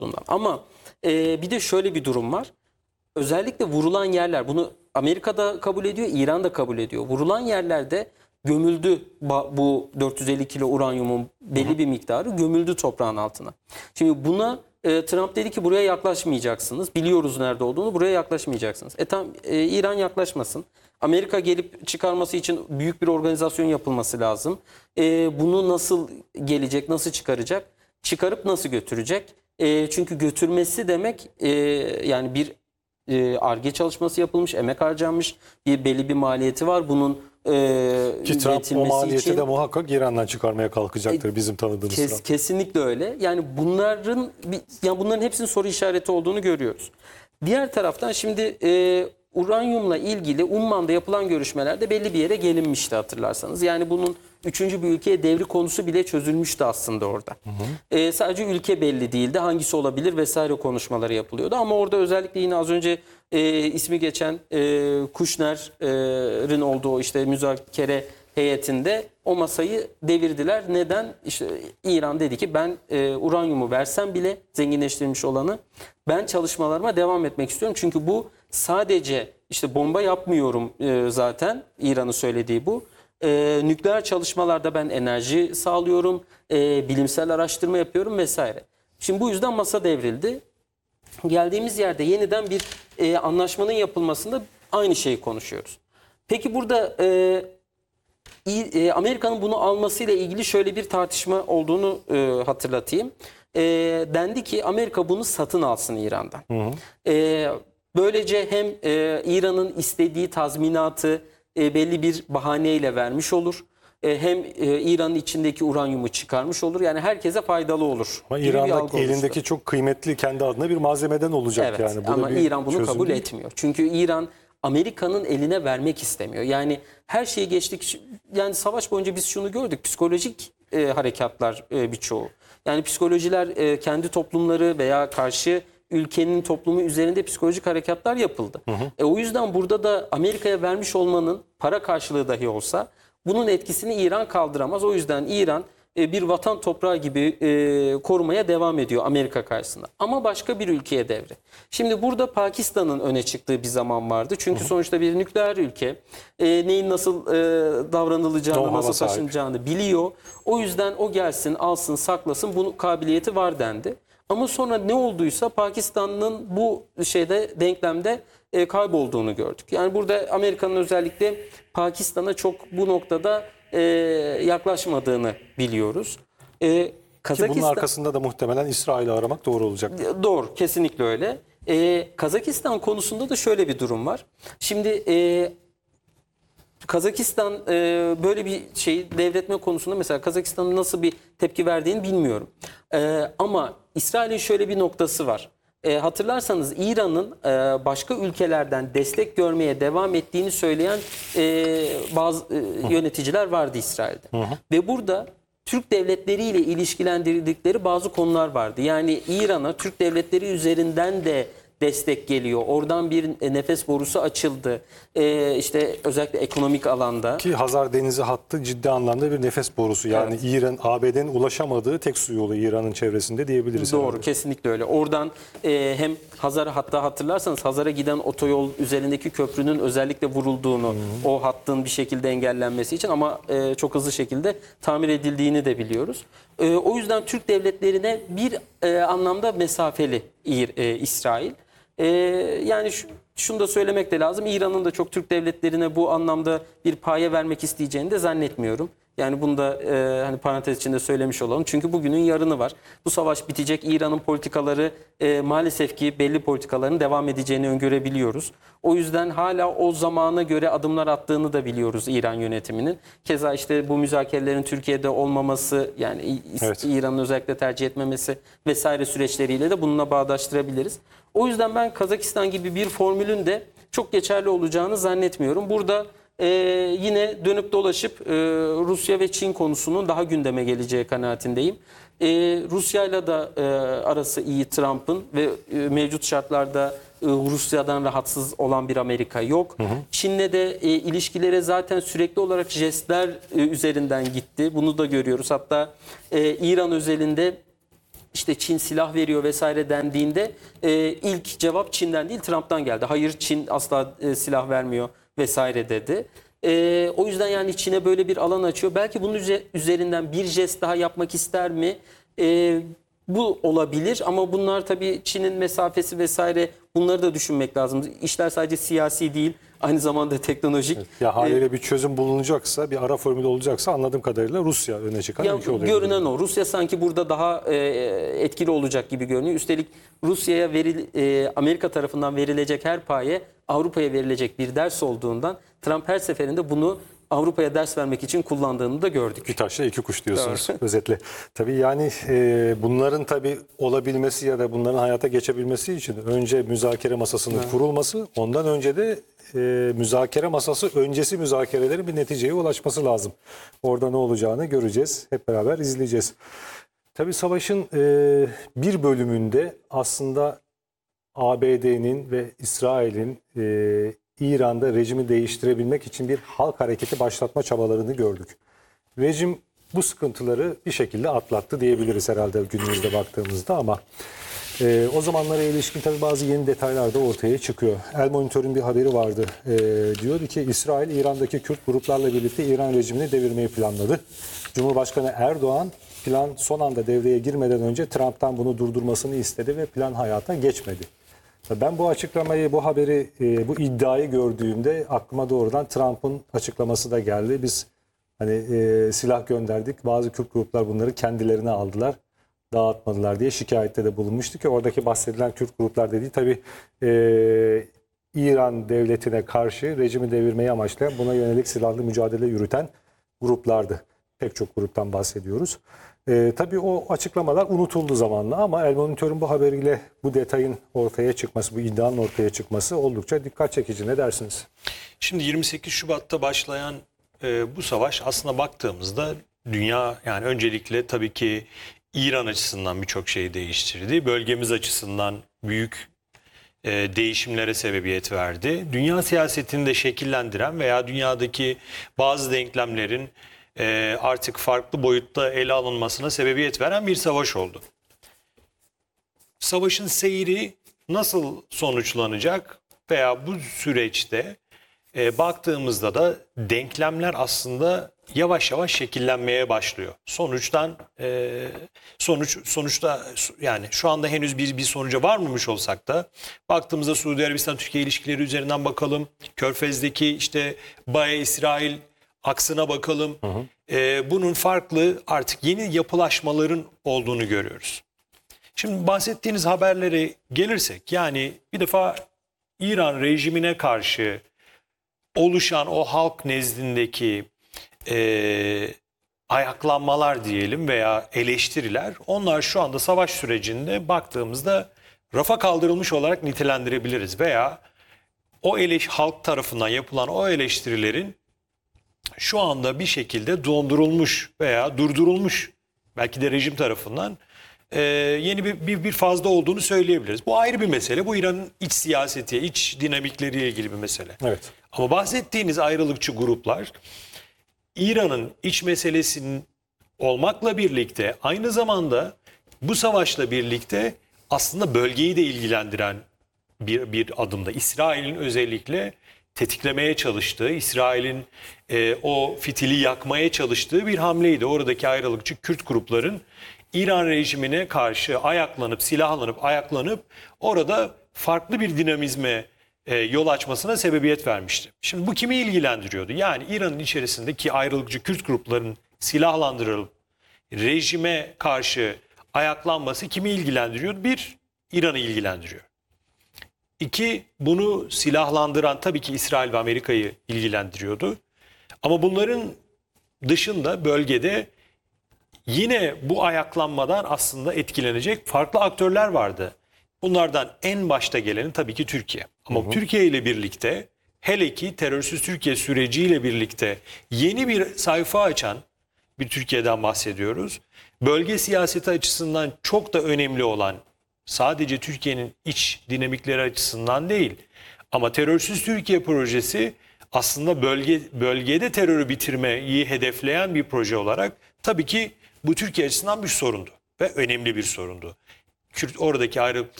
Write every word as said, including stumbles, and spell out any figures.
tuttuğundan. Ama e, bir de şöyle bir durum var. Özellikle vurulan yerler, bunu Amerika da kabul ediyor, İran da kabul ediyor. Vurulan yerlerde gömüldü bu dört yüz elli kilo uranyumun belli bir miktarı gömüldü toprağın altına. Şimdi buna e, Trump dedi ki buraya yaklaşmayacaksınız. Biliyoruz nerede olduğunu, buraya yaklaşmayacaksınız. E tam e, İran yaklaşmasın. Amerika gelip çıkarması için büyük bir organizasyon yapılması lazım. E, bunu nasıl gelecek, nasıl çıkaracak? Çıkarıp nasıl götürecek? E, çünkü götürmesi demek e, yani bir Ar-Ge çalışması yapılmış, emek harcanmış, bir belli bir maliyeti var. Bunun e, Ki Trump o maliyeti için, de muhakkak İran'dan çıkarmaya kalkacaktır e, bizim tanıdığımız kes, Trump. Kesinlikle öyle. Yani bunların yani bunların hepsinin soru işareti olduğunu görüyoruz. Diğer taraftan şimdi e, uranyumla ilgili Umman'da yapılan görüşmelerde belli bir yere gelinmişti hatırlarsanız. Yani bunun üçüncü bir ülkeye devri konusu bile çözülmüştü aslında orada. Hı hı. E, sadece ülke belli değildi. Hangisi olabilir vesaire konuşmaları yapılıyordu. Ama orada özellikle yine az önce e, ismi geçen e, Kushner'in olduğu işte müzakere heyetinde o masayı devirdiler. Neden? İşte İran dedi ki ben e, uranyumu versem bile zenginleştirilmiş olanı ben çalışmalarıma devam etmek istiyorum. Çünkü bu sadece işte bomba yapmıyorum e, zaten İran'ın söylediği bu. E, nükleer çalışmalarda ben enerji sağlıyorum, e, bilimsel araştırma yapıyorum vesaire. Şimdi bu yüzden masa devrildi. Geldiğimiz yerde yeniden bir e, anlaşmanın yapılmasında aynı şeyi konuşuyoruz. Peki burada e, e, Amerika'nın bunu almasıyla ilgili şöyle bir tartışma olduğunu e, hatırlatayım. E, dendi ki Amerika bunu satın alsın İran'dan. Hı hı. E, böylece hem e, İran'ın istediği tazminatı E, belli bir bahaneyle vermiş olur. E, hem e, İran'ın içindeki uranyumu çıkarmış olur. Yani herkese faydalı olur. Ama İran'daki elindeki çok kıymetli kendi adına bir malzemeden olacak evet, yani. Bu ama İran bunu kabul değil. etmiyor. Çünkü İran Amerika'nın eline vermek istemiyor. Yani her şeyi geçtik. Yani savaş boyunca biz şunu gördük. Psikolojik e, harekatlar e, birçoğu. Yani psikolojiler e, kendi toplumları veya karşı ülkenin toplumu üzerinde psikolojik harekatlar yapıldı. Hı hı. E, o yüzden burada da Amerika'ya vermiş olmanın para karşılığı dahi olsa bunun etkisini İran kaldıramaz. O yüzden İran e, bir vatan toprağı gibi e, korumaya devam ediyor Amerika karşısında. Ama başka bir ülkeye devre. Şimdi burada Pakistan'ın öne çıktığı bir zaman vardı. Çünkü hı hı. sonuçta bir nükleer ülke e, neyin nasıl e, davranılacağını, Doğu nasıl taşınacağını biliyor. O yüzden o gelsin, alsın, saklasın, bunun kabiliyeti var dendi. Ama sonra ne olduysa Pakistan'ın bu şeyde denklemde e, kaybolduğunu gördük. Yani burada Amerika'nın özellikle Pakistan'a çok bu noktada e, yaklaşmadığını biliyoruz. E, Kazakistan, Ki bunun arkasında da muhtemelen İsrail'i aramak doğru olacak. Doğru, kesinlikle öyle. E, Kazakistan konusunda da şöyle bir durum var. Şimdi e, Kazakistan e, böyle bir şey devretme konusunda mesela Kazakistan'ın nasıl bir tepki verdiğini bilmiyorum. E, ama İsrail'in şöyle bir noktası var. E, hatırlarsanız İran'ın e, başka ülkelerden destek görmeye devam ettiğini söyleyen e, bazı e, yöneticiler vardı İsrail'de. Hı hı. Ve burada Türk devletleriyle ilişkilendirdikleri bazı konular vardı. Yani İran'a Türk devletleri üzerinden de destek geliyor. Oradan bir nefes borusu açıldı. Ee, işte özellikle ekonomik alanda. Ki Hazar Denizi hattı ciddi anlamda bir nefes borusu. Yani evet. İran, A B D'nin ulaşamadığı tek su yolu İran'ın çevresinde diyebiliriz. Doğru, herhalde. Kesinlikle öyle. Oradan e, hem Hazar'a, hatta hatırlarsanız Hazar'a giden otoyol üzerindeki köprünün özellikle vurulduğunu, hmm. o hattın bir şekilde engellenmesi için ama e, çok hızlı şekilde tamir edildiğini de biliyoruz. E, o yüzden Türk devletlerine bir e, anlamda mesafeli e, İsrail. Ee, yani şu, şunu da söylemek de lazım. İran'ın da çok Türk devletlerine bu anlamda bir paye vermek isteyeceğini de zannetmiyorum. Yani bunu da e, hani parantez içinde söylemiş olalım. Çünkü bugünün yarını var. Bu savaş bitecek. İran'ın politikaları e, maalesef ki belli politikaların devam edeceğini öngörebiliyoruz. O yüzden hala o zamana göre adımlar attığını da biliyoruz İran yönetiminin. Keza işte bu müzakerelerin Türkiye'de olmaması, yani evet. İran'ın özellikle tercih etmemesi vesaire süreçleriyle de bununla bağdaştırabiliriz. O yüzden ben Kazakistan gibi bir formülün de çok geçerli olacağını zannetmiyorum. Burada Ee, yine dönüp dolaşıp e, Rusya ve Çin konusunun daha gündeme geleceği kanaatindeyim. Ee, Rusya'yla da e, arası iyi Trump'ın ve e, mevcut şartlarda e, Rusya'dan rahatsız olan bir Amerika yok. Hı hı. Çin'le de e, ilişkilere zaten sürekli olarak jestler e, üzerinden gitti. Bunu da görüyoruz. Hatta e, İran özelinde işte Çin silah veriyor vesaire dendiğinde e, ilk cevap Çin'den değil Trump'tan geldi. Hayır, Çin asla e, silah vermiyor vesaire dedi. E, o yüzden yani Çin'e böyle bir alan açıyor. Belki bunun üze- üzerinden bir jest daha yapmak ister mi? E, bu olabilir ama bunlar tabii Çin'in mesafesi vesaire, bunları da düşünmek lazım. İşler sadece siyasi değil, aynı zamanda teknolojik. Ya haliyle bir çözüm bulunacaksa, bir ara formülü olacaksa anladığım kadarıyla Rusya öne çıkan Ya, ülke oluyor. görünen o. Rusya sanki burada daha e, etkili olacak gibi görünüyor. Üstelik Rusya'ya veril, e, Amerika tarafından verilecek her paye Avrupa'ya verilecek bir ders olduğundan Trump her seferinde bunu Avrupa'ya ders vermek için kullandığını da gördük. Bir taşla iki kuş diyorsunuz özetle. Tabii yani e, bunların tabii olabilmesi ya da bunların hayata geçebilmesi için önce müzakere masasının kurulması, ondan önce de e, müzakere masası öncesi müzakerelerin bir neticeye ulaşması lazım. Orada ne olacağını göreceğiz. Hep beraber izleyeceğiz. Tabii savaşın e, bir bölümünde aslında A B D'nin ve İsrail'in e, İran'da rejimi değiştirebilmek için bir halk hareketi başlatma çabalarını gördük. Rejim bu sıkıntıları bir şekilde atlattı diyebiliriz herhalde günümüzde baktığımızda ama e, o zamanlara ilişkin tabii bazı yeni detaylar da ortaya çıkıyor. El Monitör'ün bir haberi vardı. E, diyordu ki İsrail İran'daki Kürt gruplarla birlikte İran rejimini devirmeyi planladı. Cumhurbaşkanı Erdoğan plan son anda devreye girmeden önce Trump'tan bunu durdurmasını istedi ve plan hayata geçmedi. Ben bu açıklamayı, bu haberi, e, bu iddiayı gördüğümde aklıma doğrudan Trump'ın açıklaması da geldi. Biz hani e, silah gönderdik, bazı Kürt gruplar bunları kendilerine aldılar, dağıtmadılar diye şikayette de bulunmuştu ki oradaki bahsedilen Kürt gruplar dediği tabii e, İran devletine karşı rejimi devirmeyi amaçlayan, buna yönelik silahlı mücadele yürüten gruplardı. Pek çok gruptan bahsediyoruz. Ee, tabii o açıklamalar unutuldu zamanla ama El Monitör'ün bu haberiyle bu detayın ortaya çıkması, bu iddianın ortaya çıkması oldukça dikkat çekici. Ne dersiniz? Şimdi yirmi sekiz Şubat'ta başlayan e, bu savaş aslında baktığımızda dünya, yani öncelikle tabii ki İran açısından birçok şeyi değiştirdi. Bölgemiz açısından büyük e, değişimlere sebebiyet verdi. Dünya siyasetini de şekillendiren veya dünyadaki bazı denklemlerin e, artık farklı boyutta ele alınmasına sebebiyet veren bir savaş oldu. Savaşın seyri nasıl sonuçlanacak veya bu süreçte e, baktığımızda da denklemler aslında yavaş yavaş şekillenmeye başlıyor. Sonuçtan e, sonuç sonuçta yani şu anda henüz bir bir sonuca varmamış olsak da baktığımızda Suudi Arabistan Türkiye ilişkileri üzerinden bakalım. Körfez'deki işte Baye-İsrail aksına bakalım. Hı hı. E, bunun farklı artık yeni yapılaşmaların olduğunu görüyoruz. Şimdi bahsettiğiniz haberlere gelirsek, yani bir defa İran rejimine karşı oluşan o halk nezdindeki e, ayaklanmalar diyelim veya eleştiriler, onlar şu anda savaş sürecinde baktığımızda rafa kaldırılmış olarak nitelendirebiliriz veya o eleş halk tarafından yapılan o eleştirilerin şu anda bir şekilde dondurulmuş veya durdurulmuş, belki de rejim tarafından e, yeni bir, bir, bir fazda olduğunu söyleyebiliriz. Bu ayrı bir mesele. Bu İran'ın iç siyaseti, iç dinamikleriyle ilgili bir mesele. Evet. Ama bahsettiğiniz ayrılıkçı gruplar İran'ın iç meselesinin olmakla birlikte aynı zamanda bu savaşla birlikte aslında bölgeyi de ilgilendiren bir, bir adımda. İsrail'in özellikle tetiklemeye çalıştığı, İsrail'in e, o fitili yakmaya çalıştığı bir hamleydi. Oradaki ayrılıkçı Kürt grupların İran rejimine karşı ayaklanıp, silahlanıp, ayaklanıp orada farklı bir dinamizme e, yol açmasına sebebiyet vermişti. Şimdi bu kimi ilgilendiriyordu? Yani İran'ın içerisindeki ayrılıkçı Kürt grupların silahlandırılıp rejime karşı ayaklanması kimi ilgilendiriyordu? Bir, İran'ı ilgilendiriyor. İki, bunu silahlandıran tabii ki İsrail ve Amerika'yı ilgilendiriyordu. Ama bunların dışında bölgede yine bu ayaklanmadan aslında etkilenecek farklı aktörler vardı. Bunlardan en başta geleni tabii ki Türkiye. Ama hı hı. Türkiye ile birlikte, hele ki terörsüz Türkiye süreciyle birlikte yeni bir sayfa açan bir Türkiye'den bahsediyoruz. Bölge siyaseti açısından çok da önemli olan, sadece Türkiye'nin iç dinamikleri açısından değil ama terörsüz Türkiye projesi aslında bölge bölgede terörü bitirmeyi hedefleyen bir proje olarak tabii ki bu Türkiye açısından bir sorundu. ve önemli bir sorundu. Kürt oradaki ayrılık